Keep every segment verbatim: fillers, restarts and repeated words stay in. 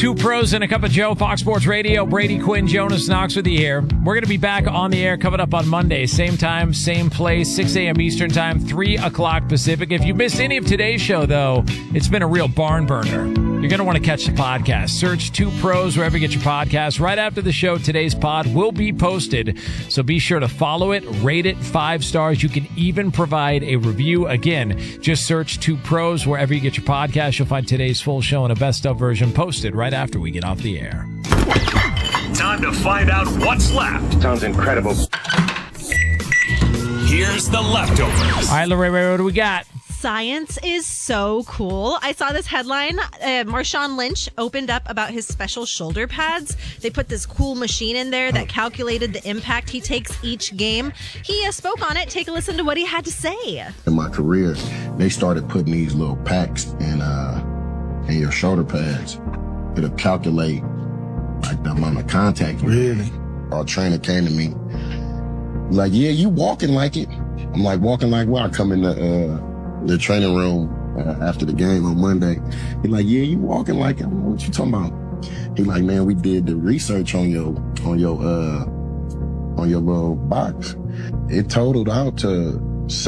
Two pros and a cup of Joe, Fox Sports Radio. Brady Quinn, Jonas Knox with you here. We're going to be back on the air coming up on Monday. Same time, same place, six a.m. Eastern time, three o'clock Pacific. If you missed any of today's show, though, it's been a real barn burner. You're going to want to catch the podcast. Search Two Pros wherever you get your podcasts. Right after the show, today's pod will be posted. So be sure to follow it, rate it five stars. You can even provide a review. Again, just search Two Pros wherever you get your podcast. You'll find today's full show and a best of version posted right after we get off the air. Time to find out what's left. Sounds incredible. Here's the leftovers. All right, Lorraine, what do we got? Science is so cool. I saw this headline. Uh, Marshawn Lynch opened up about his special shoulder pads. They put this cool machine in there that calculated the impact he takes each game. He uh, spoke on it. Take a listen to what he had to say. In my career, they started putting these little packs in, uh, in your shoulder pads. It'll calculate like the amount of contact you Really? Our trainer came to me, like, yeah, you walking like it. I'm like, walking like what? I come in the, uh, the training room uh, after the game on Monday. He's like, yeah, you walking like it. I'm like, what you talking about? He like, man, we did the research on your, on your, uh, on your little box. It totaled out to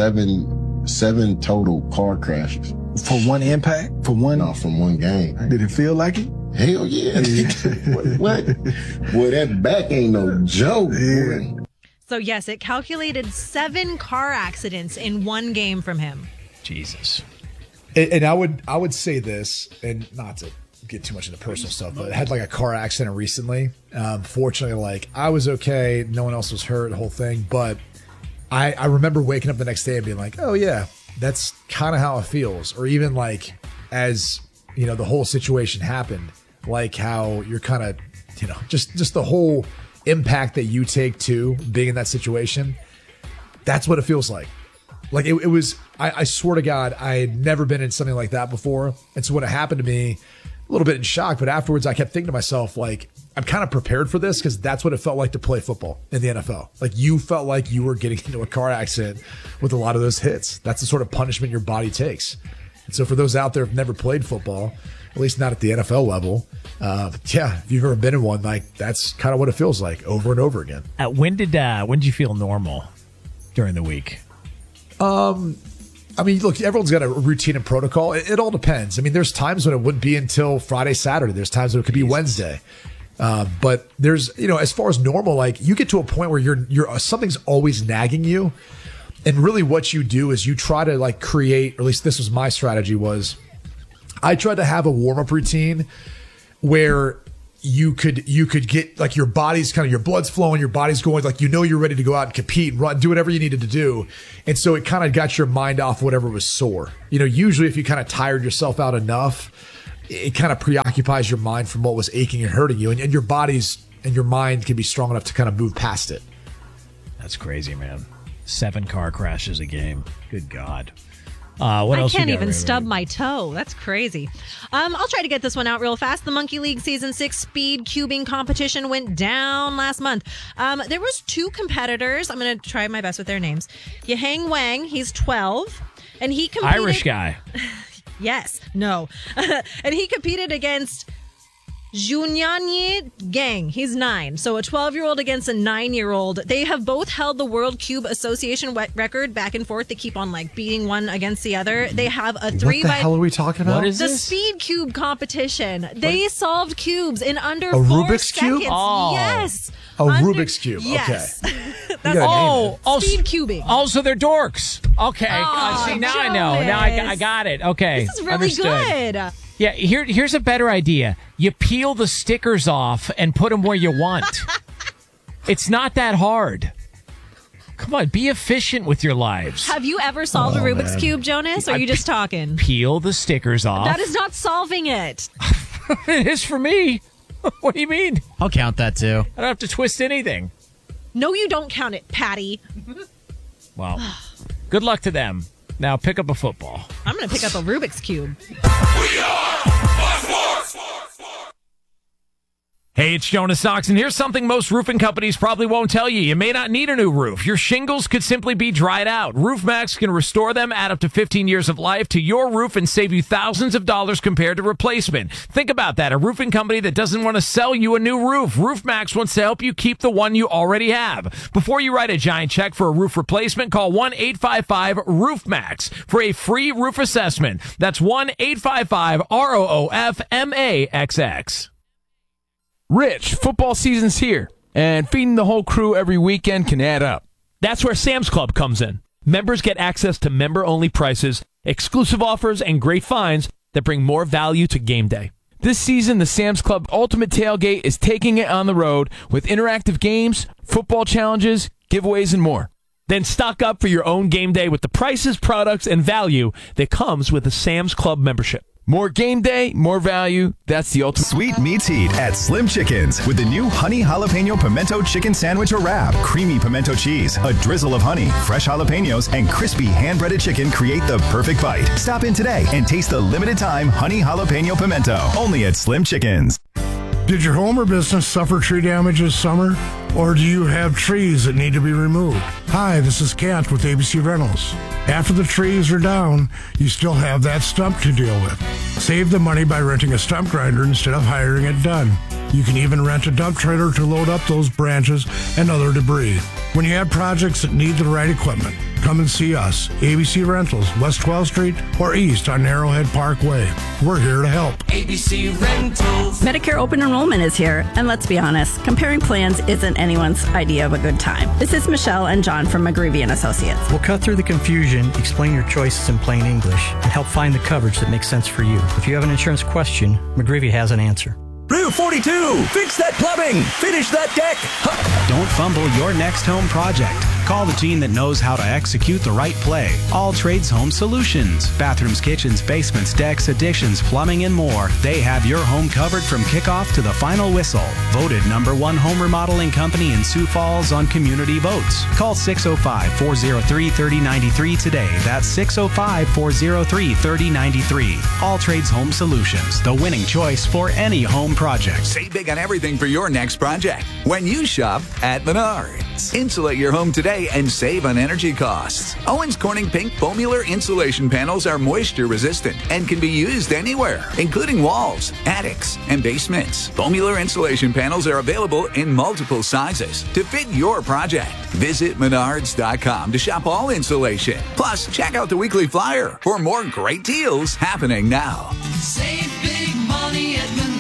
seven, seven total car crashes. For one impact? For one? No, from one game. Did it feel like it? Hell yeah. what, what? Boy, that back ain't no joke. Yeah. Boy. So, yes, it calculated seven car accidents in one game from him. Jesus. And, and I would I would say this, and not to get too much into personal stuff, but I had like a car accident recently. Um, fortunately, like I was okay. No one else was hurt, the whole thing. But I, I remember waking up the next day and being like, oh, yeah, that's kind of how it feels. Or even like as, you know, the whole situation happened, like how you're kind of, you know, just, just the whole impact that you take to being in that situation. That's what it feels like. Like it, it was, I, I swear to God, I had never been in something like that before. And so when it happened to me, a little bit in shock, but afterwards I kept thinking to myself, like, I'm kind of prepared for this because that's what it felt like to play football in the N F L. Like you felt like you were getting into a car accident with a lot of those hits. That's the sort of punishment your body takes. And so for those out there who've never played football, at least not at the N F L level, uh, yeah, if you've ever been in one, like that's kind of what it feels like over and over again. Uh, when did uh, when did you feel normal during the week? Um, I mean, look, everyone's got a routine and protocol. It, it all depends. I mean, there's times when it wouldn't be until Friday, Saturday. There's times when it could be Wednesday. Uh, but there's, you know, as far as normal, like you get to a point where you're, you're, uh, something's always nagging you. And really what you do is you try to like create, or at least this was my strategy was I tried to have a warm up routine where you could, you could get like your body's kind of, your blood's flowing, your body's going, like, you know, you're ready to go out and compete and run, do whatever you needed to do. And so it kind of got your mind off whatever was sore. You know, usually if you kind of tired yourself out enough, it kind of preoccupies your mind from what was aching and hurting you. And, and your body's and your mind can be strong enough to kind of move past it. That's crazy, man. Seven car crashes a game. Good God. Uh, what I else can't we got, even Ray, stub Ray? my toe. That's crazy. Um, I'll try to get this one out real fast. The Monkey League Season six Speed Cubing competition went down last month. Um, there was two competitors. I'm going to try my best with their names. Yahang Wang, he's twelve, and he competed... Irish guy. Yes. No. And he competed against Junyanyi Gang. He's nine. So a twelve-year-old against a nine-year-old. They have both held the World Cube Association record back and forth. They keep on like beating one against the other. They have a three What the by hell are we talking about? What is the this? Speed Cube competition. They solved cubes in under A four Rubik's seconds. Cube? Oh. Yes. A Under- Rubik's Cube. Yes. Okay. That's gotta name Oh, oh, Speed s- cubing. Oh, so they're dorks. Okay. uh, Aw, see, now I know. Now I, Jonas. I got it. Okay. This is really Understood. good. Yeah, here, here's a better idea. You peel the stickers off and put them where you want. It's not that hard. Come on, be efficient with your lives. Have you ever solved Oh, a Rubik's man. Cube, Jonas? Or are you just talking? Peel the stickers off. That is not solving it. It is for me. What do you mean? I'll count that too. I don't have to twist anything. No, you don't count it, Patty. Well, good luck to them. Now pick up a football. I'm going to pick up a Rubik's Cube. Hey, it's Jonas Knox, and here's something most roofing companies probably won't tell you. You may not need a new roof. Your shingles could simply be dried out. RoofMax can restore them, add up to fifteen years of life to your roof, and save you thousands of dollars compared to replacement. Think about that. A roofing company that doesn't want to sell you a new roof. RoofMax wants to help you keep the one you already have. Before you write a giant check for a roof replacement, call one eight five five roof max for a free roof assessment. That's one eight five five R O O F M A X X. Rich, football season's here, and feeding the whole crew every weekend can add up. That's where Sam's Club comes in. Members get access to member-only prices, exclusive offers, and great finds that bring more value to game day. This season, the Sam's Club Ultimate Tailgate is taking it on the road with interactive games, football challenges, giveaways, and more. Then stock up for your own game day with the prices, products, and value that comes with a Sam's Club membership. More game day, more value. That's the ultimate. Sweet meets heat at Slim Chickens with the new Honey Jalapeno Pimento Chicken Sandwich or Wrap. Creamy pimento cheese, a drizzle of honey, fresh jalapenos, and crispy hand-breaded chicken create the perfect bite. Stop in today and taste the limited time Honey Jalapeno Pimento. Only at Slim Chickens. Did your home or business suffer tree damage this summer? Or do you have trees that need to be removed? Hi, this is Kent with A B C Rentals. After the trees are down, you still have that stump to deal with. Save the money by renting a stump grinder instead of hiring it done. You can even rent a dump trailer to load up those branches and other debris. When you have projects that need the right equipment, come and see us. A B C Rentals, West twelfth Street or East on Narrowhead Parkway. We're here to help. A B C Rentals. Medicare open enrollment is here, and let's be honest, comparing plans isn't anyone's idea of a good time. This is Michelle and John from McGreevy and Associates. We'll cut through the confusion, explain your choices in plain English, and help find the coverage that makes sense for you. If you have an insurance question, McGreevy has an answer. Route forty-two, fix that plumbing, finish that deck. Huh. Don't fumble your next home project. Call the team that knows how to execute the right play. All Trades Home Solutions. Bathrooms, kitchens, basements, decks, additions, plumbing, and more. They have your home covered from kickoff to the final whistle. Voted number one home remodeling company in Sioux Falls on community votes. Call six oh five, four oh three, three oh nine three today. That's six oh five, four oh three, three oh nine three. All Trades Home Solutions. The winning choice for any home project. Save big on everything for your next project when you shop at Menards. Insulate your home today and save on energy costs. Owens Corning Pink Foamular insulation panels are moisture resistant and can be used anywhere, including walls, attics, and basements. Foamular insulation panels are available in multiple sizes to fit your project. Visit Menards dot com to shop all insulation. Plus, check out the weekly flyer for more great deals happening now. Save big money at Menards.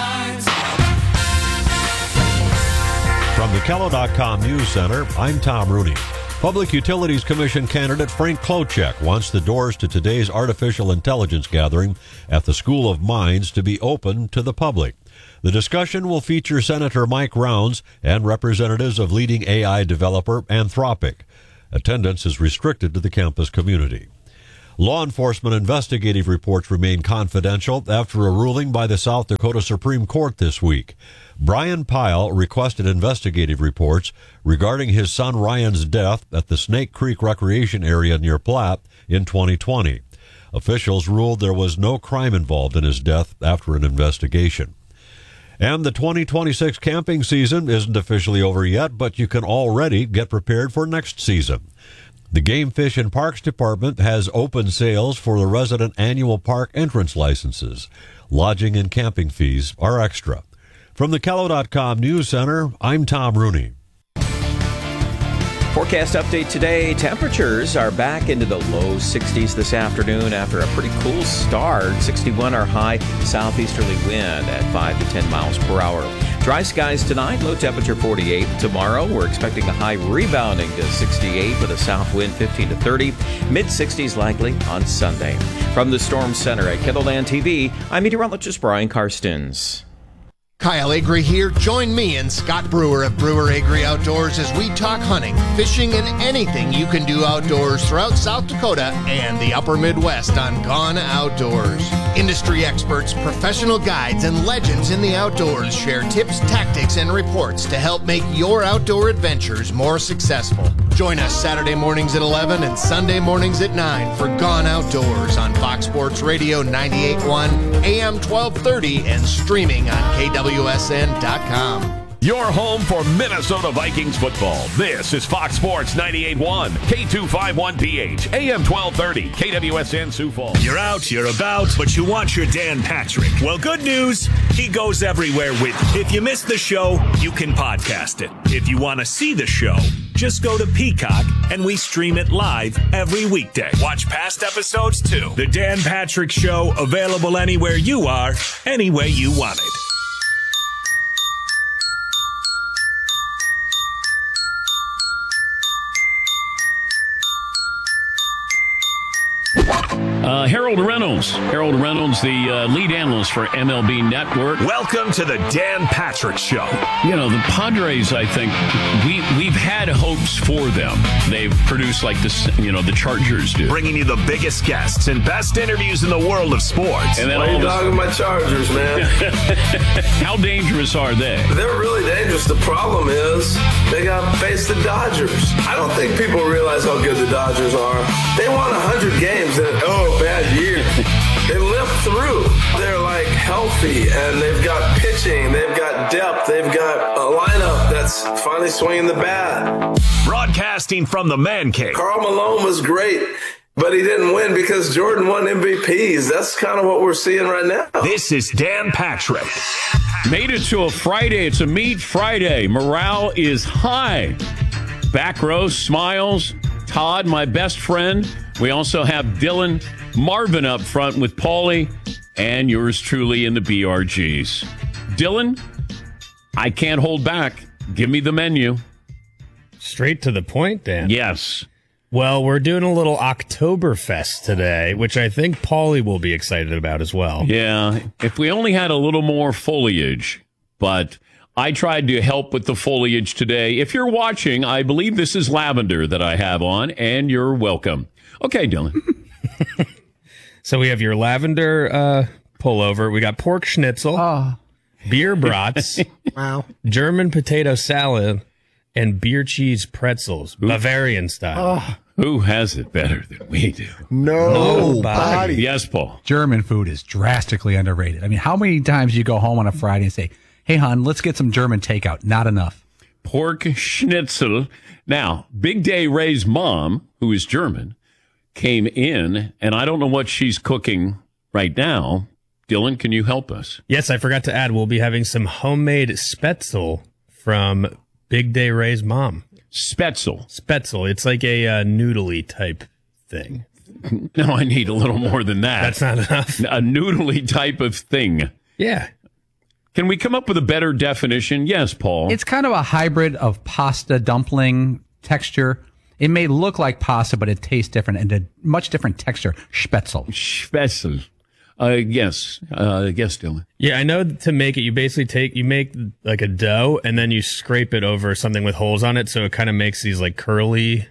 From the Kello dot com News Center, I'm Tom Rooney. Public Utilities Commission candidate Frank Klochek wants the doors to today's artificial intelligence gathering at the School of Mines to be open to the public. The discussion will feature Senator Mike Rounds and representatives of leading A I developer Anthropic. Attendance is restricted to the campus community. Law enforcement investigative reports remain confidential after a ruling by the South Dakota Supreme Court this week. Brian Pyle requested investigative reports regarding his son Ryan's death at the Snake Creek Recreation Area near Platte in twenty twenty. Officials ruled there was no crime involved in his death after an investigation. And the twenty twenty-six camping season isn't officially over yet, but you can already get prepared for next season. The Game, Fish, and Parks Department has open sales for the resident annual park entrance licenses. Lodging and camping fees are extra. From the Kello dot com News Center, I'm Tom Rooney. Forecast update today. Temperatures are back into the low sixties this afternoon after a pretty cool start. sixty-one our high, southeasterly wind at five to ten miles per hour. Dry skies tonight, low temperature forty-eight. Tomorrow, we're expecting a high rebounding to sixty-eight with a south wind fifteen to thirty. mid sixties likely on Sunday. From the Storm Center at KENDLELAND T V, I'm meteorologist Brian Karstens. Kyle Agri here. Join me and Scott Brewer of Brewer Agri Outdoors as we talk hunting, fishing, and anything you can do outdoors throughout South Dakota and the upper Midwest on Gone Outdoors. Industry experts, professional guides, and legends in the outdoors share tips, tactics, and reports to help make your outdoor adventures more successful. Join us Saturday mornings at eleven and Sunday mornings at nine for Gone Outdoors on Fox Sports Radio ninety-eight point one, A M twelve thirty, and streaming on K W S N dot com. Your home for Minnesota Vikings football. This is Fox Sports ninety-eight point one, K two fifty-one P H, A M twelve thirty, K W S N Sioux Falls. You're out, you're about, but you want your Dan Patrick. Well, good news, he goes everywhere with you. If you missed the show, you can podcast it. If you want to see the show, just go to Peacock and we stream it live every weekday. Watch past episodes too. The Dan Patrick Show, available anywhere you are, any way you want it. Uh, Harold Reynolds. Harold Reynolds, the uh, lead analyst for M L B Network. Welcome to the Dan Patrick Show. You know, the Padres, I think, we, we've had hopes for them. They've produced like this, you know, the Chargers do. Bringing you the biggest guests and best interviews in the world of sports. And then Why all are you this... dogging my Chargers, man? How dangerous are they? They're really dangerous. The problem is they got to face the Dodgers. I don't think people realize how good the Dodgers are. They won one hundred games and, oh, bad year. They limped through. They're like healthy and they've got pitching, they've got depth, they've got a lineup that's finally swinging the bat. Broadcasting from the man cave. Karl Malone was great, but he didn't win because Jordan won M V Ps. That's kind of what we're seeing right now. This is Dan Patrick. Made it to a Friday. It's a Meat Friday. Morale is high. Back row smiles. Todd, my best friend. We also have Dylan Marvin up front with Paulie and yours truly in the B R Gs. Dylan, I can't hold back. Give me the menu. Straight to the point, Dan. Yes. Well, we're doing a little Oktoberfest today, which I think Paulie will be excited about as well. Yeah, if we only had a little more foliage, but I tried to help with the foliage today. If you're watching, I believe this is lavender that I have on, and you're welcome. Okay, Dylan. So we have your lavender uh, pullover. We got pork schnitzel, oh. beer brats, wow, German potato salad, and beer cheese pretzels, Ooh. Bavarian style. Oh. Who has it better than we do? Nobody. Yes, Paul. German food is drastically underrated. I mean, how many times do you go home on a Friday and say, hey, hon, let's get some German takeout? Not enough. Pork schnitzel. Now, Big Day Ray's mom, who is German, came in, and I don't know what she's cooking right now. Dylan, can you help us? Yes, I forgot to add, we'll be having some homemade spätzle from Big Day Ray's mom. Spätzle. Spätzle. It's like a uh, noodly type thing. No, I need a little more than that. That's not enough. A noodly type of thing. Yeah. Can we come up with a better definition? Yes, Paul. It's kind of a hybrid of pasta dumpling texture. It may look like pasta, but it tastes different and a much different texture. Spätzle. Spätzle. Uh, yes. Uh, yes, Dylan. Yeah, I know to make it, you basically take, you make like a dough and then you scrape it over something with holes on it. So it kind of makes these like curly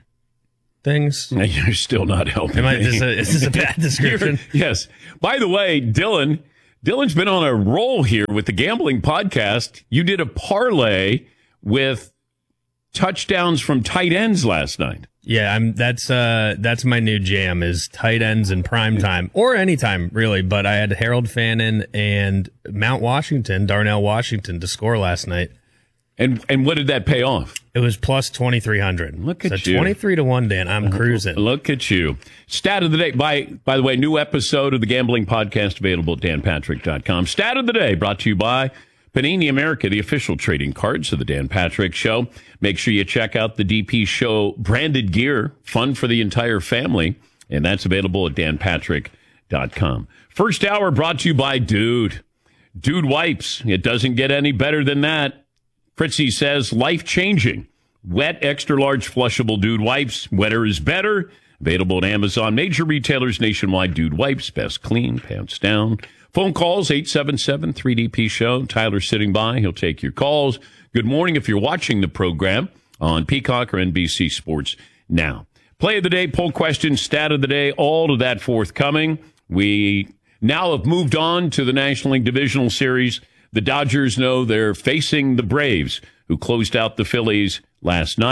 things. You're still not helping Am I, me. is, this a, is this a bad description? Yes. By the way, Dylan, Dylan's been on a roll here with the Gambling Podcast. You did a parlay with touchdowns from tight ends last night. Yeah, I'm. That's uh, that's my new jam is tight ends in prime time or anytime really. But I had Harold Fannin and Mount Washington, Darnell Washington, to score last night. And and what did that pay off? It was plus twenty three hundred. Look at so you, twenty three to one. Dan, I'm cruising. Look at you. Stat of the day. By by the way, new episode of the Gambling Podcast available at dan patrick dot com. Stat of the day brought to you by Panini America, the official trading cards of the Dan Patrick Show. Make sure you check out the D P Show branded gear, fun for the entire family, and that's available at dan patrick dot com. First hour brought to you by Dude. Dude Wipes. It doesn't get any better than that. Fritzy says, life-changing. Wet, extra-large, flushable Dude Wipes. Wetter is better. Available at Amazon. Major retailers nationwide. Dude Wipes. Best clean, pants down. Phone calls, eight seven seven, three D P show. Tyler's sitting by. He'll take your calls. Good morning if you're watching the program on Peacock or N B C Sports Now. Play of the day, poll question, stat of the day, all of that forthcoming. We now have moved on to the National League Divisional Series. The Dodgers know they're facing the Braves, who closed out the Phillies last night.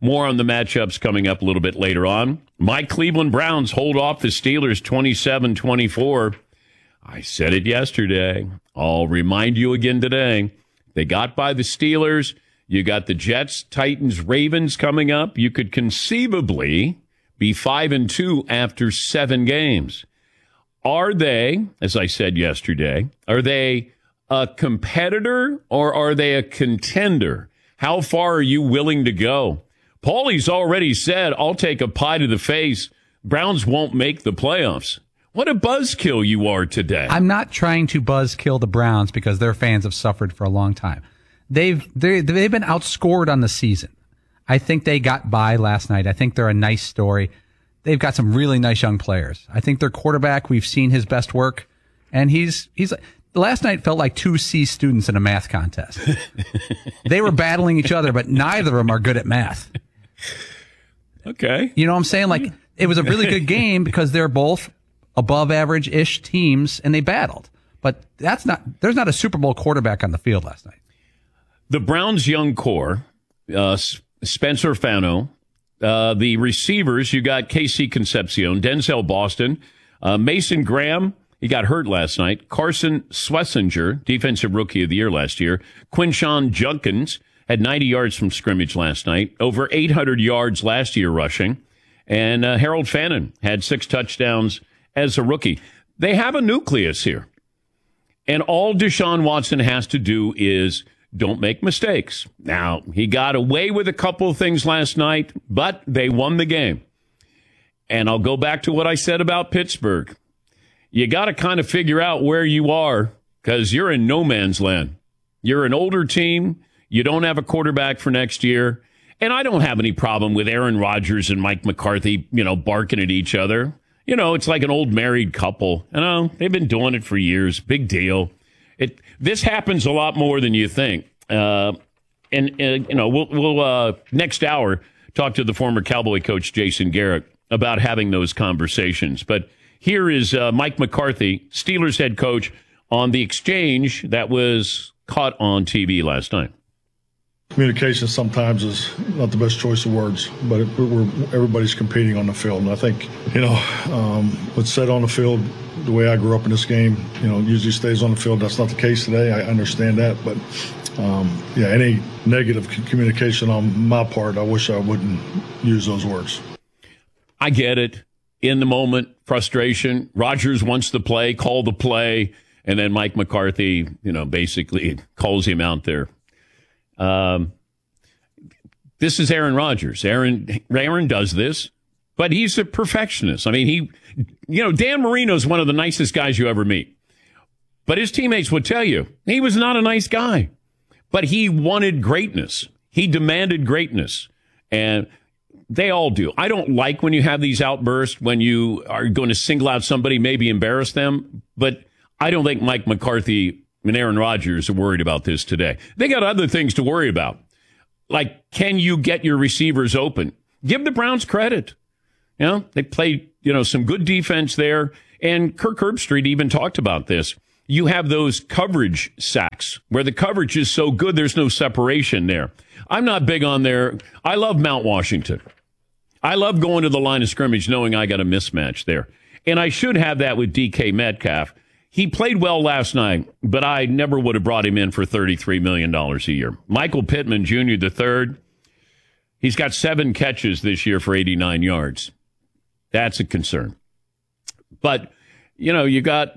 More on the matchups coming up a little bit later on. My Cleveland Browns hold off the Steelers twenty-seven twenty-four. I said it yesterday. I'll remind you again today. They got by the Steelers. You got the Jets, Titans, Ravens coming up. You could conceivably be five and two after seven games. Are they, as I said yesterday, are they a competitor or are they a contender? How far are you willing to go? Paulie's already said, I'll take a pie to the face. Browns won't make the playoffs. What a buzzkill you are today. I'm not trying to buzzkill the Browns because their fans have suffered for a long time. They've they, they've been outscored on the season. I think they got by last night. I think they're a nice story. They've got some really nice young players. I think their quarterback, we've seen his best work, and he's he's last night felt like two C students in a math contest. They were battling each other, but neither of them are good at math. Okay. You know what I'm saying? Like, it was a really good game because they're both above average-ish teams, and they battled. But that's not, there's not a Super Bowl quarterback on the field last night. The Browns' young core, uh, Spencer Fano, uh, the receivers, you got Casey Concepcion, Denzel Boston, uh, Mason Graham, he got hurt last night, Carson Schlesinger, Defensive Rookie of the Year last year, Quinshawn Junkins, had ninety yards from scrimmage last night, over eight hundred yards last year rushing. And uh, Harold Fannin had six touchdowns as a rookie. They have a nucleus here. And all Deshaun Watson has to do is don't make mistakes. Now, he got away with a couple of things last night, but they won the game. And I'll go back to what I said about Pittsburgh. You got to kind of figure out where you are because you're in no man's land. You're an older team. You don't have a quarterback for next year. And I don't have any problem with Aaron Rodgers and Mike McCarthy, you know, barking at each other. You know, it's like an old married couple. You know, they've been doing it for years. Big deal. It This happens a lot more than you think. Uh, and, uh, you know, we'll, we'll uh, next hour talk to the former Cowboy coach Jason Garrett about having those conversations. But here is uh, Mike McCarthy, Steelers head coach, on the exchange that was caught on T V last night. Communication sometimes is not the best choice of words, but it, we're, everybody's competing on the field. And I think, you know, um, what's said on the field, the way I grew up in this game, you know, usually stays on the field. That's not the case today. I understand that. But, um, yeah, any negative communication on my part, I wish I wouldn't use those words. I get it. In the moment, frustration. Rodgers wants the play, call the play, and then Mike McCarthy, you know, basically calls him out there. Um, this is Aaron Rodgers. Aaron, Aaron does this, but he's a perfectionist. I mean, he, you know, Dan Marino's one of the nicest guys you ever meet, but his teammates would tell you he was not a nice guy, but he wanted greatness. He demanded greatness, and they all do. I don't like when you have these outbursts when you are going to single out somebody, maybe embarrass them, but I don't think Mike McCarthy and Aaron Rodgers are worried about this today. They got other things to worry about. Like, can you get your receivers open? Give the Browns credit. You know, they played, you know, some good defense there. And Kirk Herbstreit even talked about this. You have those coverage sacks where the coverage is so good, there's no separation there. I'm not big on there. I love Mount Washington. I love going to the line of scrimmage knowing I got a mismatch there. And I should have that with D K Metcalf. He played well last night, but I never would have brought him in for thirty-three million dollars a year. Michael Pittman Junior the third, he's got seven catches this year for eighty-nine yards. That's a concern. But, you know, you got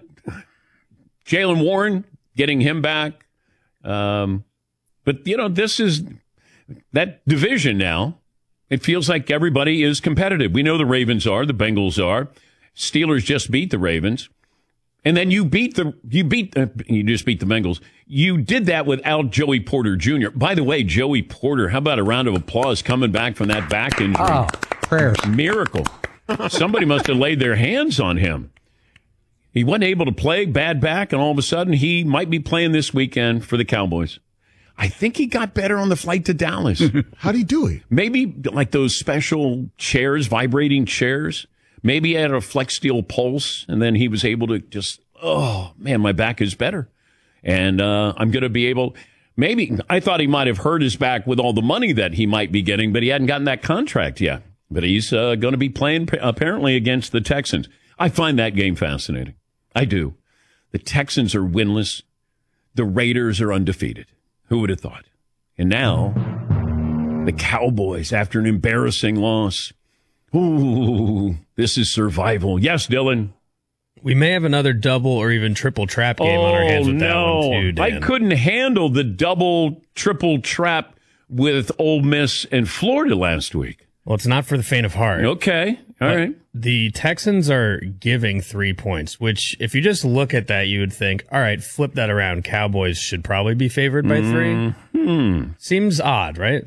Jaylen Warren, getting him back. Um, but, you know, this is that division now. It feels like everybody is competitive. We know the Ravens are, the Bengals are. Steelers just beat the Ravens. And then you beat the you beat uh, you just beat the Bengals. You did that without Joey Porter Junior By the way, Joey Porter, how about a round of applause coming back from that back injury? Oh, prayers. Miracle. Somebody must have laid their hands on him. He wasn't able to play, bad back, and all of a sudden he might be playing this weekend for the Cowboys. I think he got better on the flight to Dallas. How'd he do it? Maybe like those special chairs, vibrating chairs. Maybe he had a Flex Steel Pulse, and then he was able to just, oh, man, my back is better. And uh, I'm going to be able, Maybe. I thought he might have hurt his back with all the money that he might be getting, but he hadn't gotten that contract yet. But he's uh, going to be playing apparently against the Texans. I find that game fascinating. I do. The Texans are winless. The Raiders are undefeated. Who would have thought? And now, the Cowboys, after an embarrassing loss. Ooh, this is survival. Yes, Dylan. We may have another double or even triple trap game oh, on our hands with no. that one, too, Dan. I couldn't handle the double, triple trap with Ole Miss and Florida last week. Well, it's not for the faint of heart. Okay. All but right. The Texans are giving three points, which if you just look at that, you would think, all right, flip that around. Cowboys should probably be favored by three. Mm-hmm. Seems odd, right?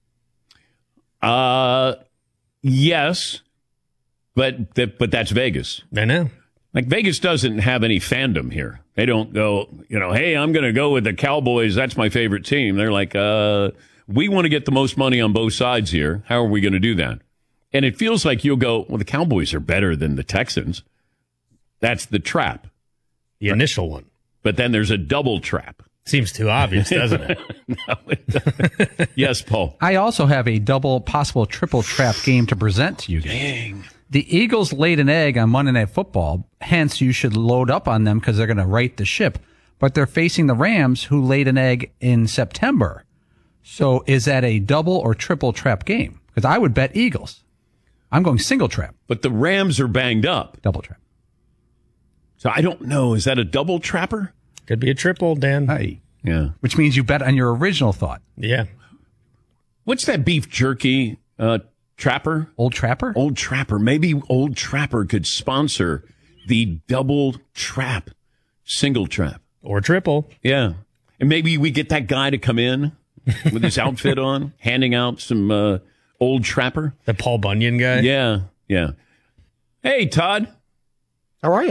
Uh, yes, but th- but that's Vegas. I know. Like, Vegas doesn't have any fandom here. They don't go, you know, hey, I'm going to go with the Cowboys. That's my favorite team. They're like, uh, we want to get the most money on both sides here. How are we going to do that? And it feels like you'll go, well, the Cowboys are better than the Texans. That's the trap. The initial one. But then there's a double trap. Seems too obvious, doesn't it? No, it doesn't. Yes, Paul. I also have a double, possible triple trap game to present to you guys. Dang. The Eagles laid an egg on Monday Night Football, hence you should load up on them because they're going to right the ship. But they're facing the Rams, who laid an egg in September. So is that a double or triple trap game? Because I would bet Eagles. I'm going single trap. But the Rams are banged up. Double trap. So I don't know. Is that a double trapper? Could be a triple, Dan. Hey. Yeah. Which means you bet on your original thought. Yeah. What's that beef jerky uh, trapper? Old Trapper? Old Trapper. Maybe Old Trapper could sponsor the double trap, single trap. Or triple. Yeah. And maybe we get that guy to come in with his outfit on, handing out some uh, Old Trapper. The Paul Bunyan guy? Yeah. Yeah. Hey, Todd. How are you?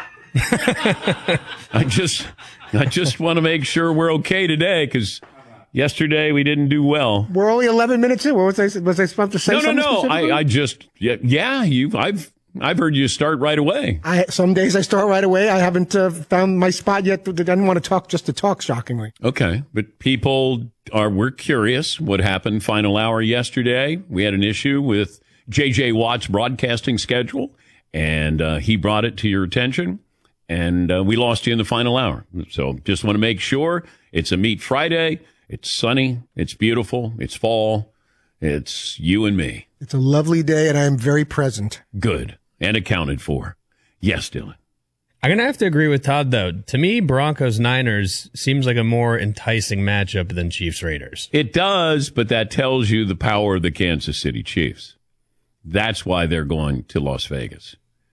I just I just want to make sure we're okay today because yesterday we didn't do well. We're only eleven minutes in. What was I, was I supposed to say No, no, something no. specifically? I, I just, yeah, yeah, you I've I've heard you start right away. I, some days I start right away. I haven't uh, found my spot yet. I didn't want to talk just to talk, shockingly. Okay. But people are, we're curious what happened final hour yesterday. We had an issue with J J Watt's broadcasting schedule, and uh, he brought it to your attention. And uh, we lost you in the final hour. So just want to make sure it's a Meat Friday. It's sunny. It's beautiful. It's fall. It's you and me. It's a lovely day, and I am very present. Good. And accounted for. Yes, Dylan. I'm going to have to agree with Todd, though. To me, Broncos-Niners seems like a more enticing matchup than Chiefs-Raiders. It does, but that tells you the power of the Kansas City Chiefs. That's why they're going to Las Vegas.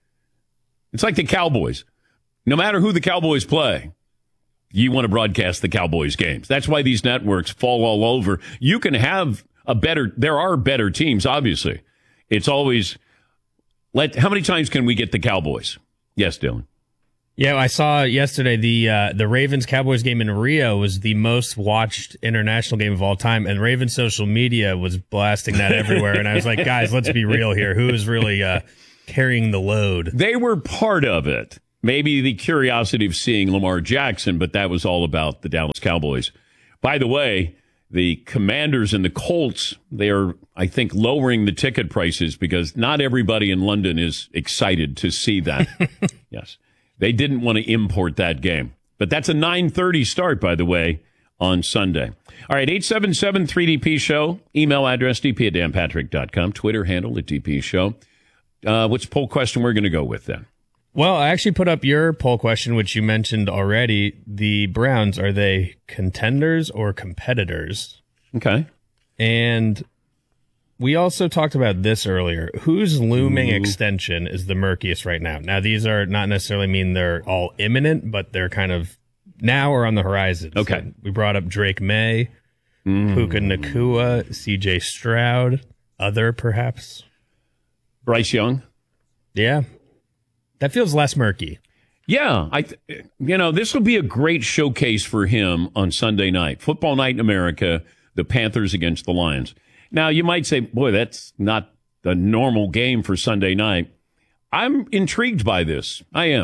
It's like the Cowboys. No matter who the Cowboys play, you want to broadcast the Cowboys games. That's why these networks fall all over. You can have a better, there are better teams, obviously. It's always, let. how many times can we get the Cowboys? Yes, Dylan. Yeah, I saw yesterday the uh, the Ravens-Cowboys game in Rio was the most watched international game of all time, and Ravens social media was blasting that everywhere. And I was like, guys, let's be real here. Who is really uh, carrying the load? They were part of it. Maybe the curiosity of seeing Lamar Jackson, but that was all about the Dallas Cowboys. By the way, the Commanders and the Colts, they are, I think, lowering the ticket prices because not everybody in London is excited to see that. Yes. They didn't want to import that game. But that's a nine thirty start, by the way, on Sunday. All right, eight seven seven three D P Show. Email address d p at dan patrick dot com. Twitter handle at D P Show. Uh, which poll question we're going to go with then? Well, I actually put up your poll question, which you mentioned already. The Browns, are they contenders or competitors? Okay. And we also talked about this earlier. Whose looming Ooh. extension is the murkiest right now? Now, these are not necessarily mean they're all imminent, but they're kind of now or on the horizon. Okay. So we brought up Drake May, mm. Puka Nacua, C J Stroud, other perhaps. Bryce Young. Yeah. That feels less murky. Yeah, I, th- you know, this will be a great showcase for him on Sunday night. Football night in America, the Panthers against the Lions. Now, you might say, boy, that's not a normal game for Sunday night. I'm intrigued by this. I am.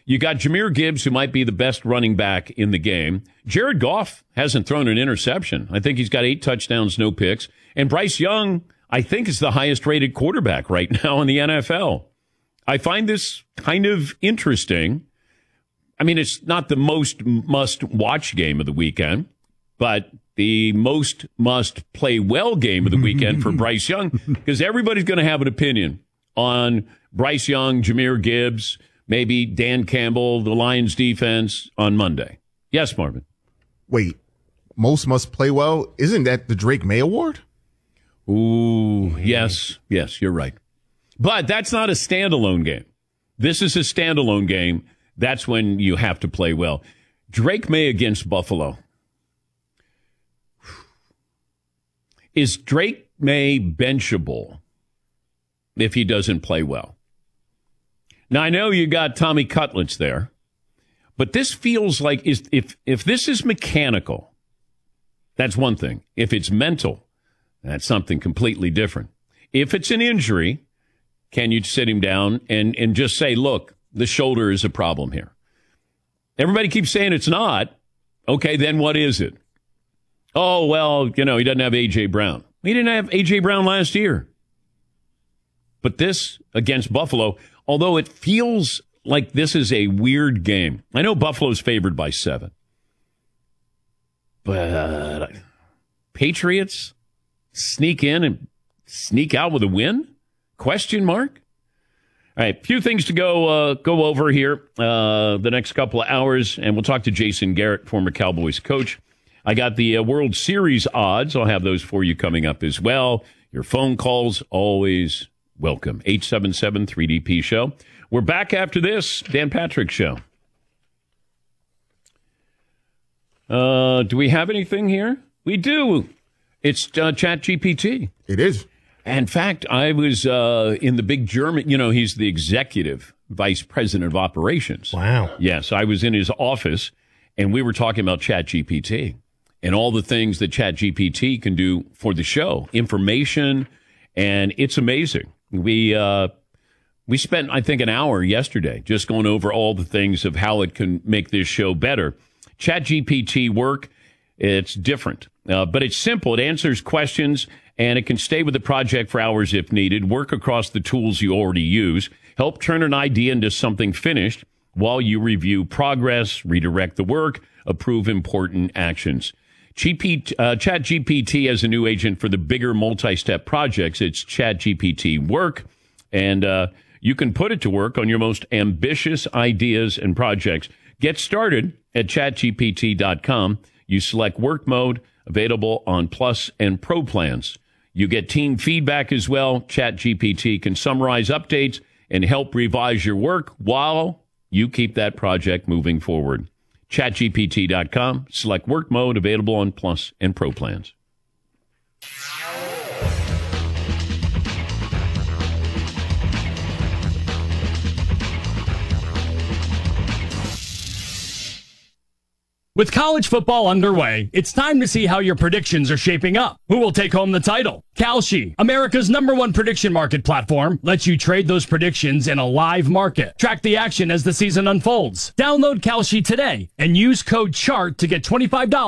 You got Jahmyr Gibbs, who might be the best running back in the game. Jared Goff hasn't thrown an interception. I think he's got eight touchdowns, no picks. And Bryce Young, I think, is the highest-rated quarterback right now in the N F L. I find this kind of interesting. I mean, it's not the most must-watch game of the weekend, but the most must-play-well game of the weekend for Bryce Young, because everybody's going to have an opinion on Bryce Young, Jahmyr Gibbs, maybe Dan Campbell, the Lions defense on Monday. Yes, Marvin. Wait, most must play well? Isn't that the Drake May Award? Ooh, yes, yes, you're right. But that's not a standalone game. This is a standalone game. That's when you have to play well. Drake May against Buffalo. Is Drake May benchable if he doesn't play well? Now, I know you got Tommy Cutlets there, but this feels like is if if this is mechanical, that's one thing. If it's mental, that's something completely different. If it's an injury, can you sit him down and, and just say, look, the shoulder is a problem here? Everybody keeps saying it's not. Okay, then what is it? Oh, well, you know, he doesn't have A J. Brown. He didn't have A J. Brown last year. But this against Buffalo, although it feels like this is a weird game. I know Buffalo's favored by seven. But Patriots sneak in and sneak out with a win? Question mark? All right, few things to go uh, go over here uh, the next couple of hours, and we'll talk to Jason Garrett, former Cowboys coach. I got the uh, World Series odds. I'll have those for you coming up as well. Your phone calls, always welcome. eight seven seven three D P show. We're back after this Dan Patrick Show. Uh, do we have anything here? We do. It's uh, ChatGPT. It is. In fact, I was uh, in the big German, you know, he's the executive vice president of operations. Wow. Yes, I was in his office, and we were talking about ChatGPT and all the things that ChatGPT can do for the show, information, and it's amazing. We uh, we spent, I think, an hour yesterday just going over all the things of how it can make this show better. ChatGPT work, it's different, uh, but it's simple. It answers questions, and it can stay with the project for hours if needed, work across the tools you already use, help turn an idea into something finished while you review progress, redirect the work, approve important actions. G P, uh, ChatGPT as a new agent for the bigger multi-step projects. It's ChatGPT Work, and uh, you can put it to work on your most ambitious ideas and projects. Get started at chat G P T dot com. You select work mode, available on Plus and Pro plans. You get team feedback as well. ChatGPT can summarize updates and help revise your work while you keep that project moving forward. chat G P T dot com. Select work mode, available on Plus and Pro plans. With college football underway, it's time to see how your predictions are shaping up. Who will take home the title? Kalshi, America's number one prediction market platform, lets you trade those predictions in a live market. Track the action as the season unfolds. Download Kalshi today and use code CHART to get twenty-five dollars